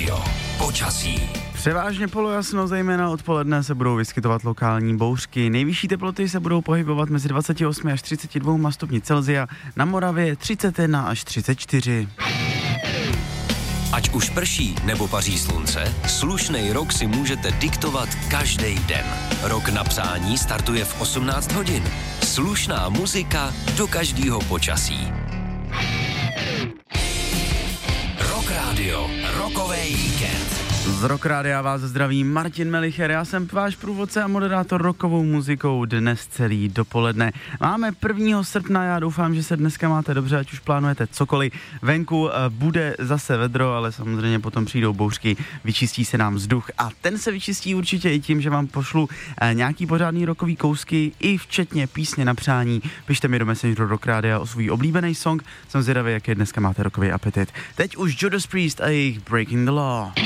Radio. Počasí. Převážně polojasno, zejména odpoledne se budou vyskytovat lokální bouřky. Nejvyšší teploty se budou pohybovat mezi 28 až 32 stupni Celsia, na Moravě 31 až 34. Ať už prší nebo paří slunce, slušnej rok si můžete diktovat každý den. Rok na přání startuje v 18 hodin. Slušná muzika do každého počasí. Rock Radio, rokový víkend. Z Rock Rádia vás zdraví Martin Melicher, já jsem váš průvodce a moderátor rockovou muzikou dnes celý dopoledne. Máme 1. srpna, já doufám, že se dneska máte dobře, ať už plánujete cokoliv. Venku bude zase vedro, ale samozřejmě potom přijdou bouřky, vyčistí se nám vzduch a ten se vyčistí určitě i tím, že vám pošlu nějaký pořádný rockový kousky, i včetně písně na přání. Pište mi do Messengeru Rock Rádia o svůj oblíbený song, jsem zvědavý, jaký dneska máte rockový apetit. Teď už Judas Priest a jejich Breaking the Law.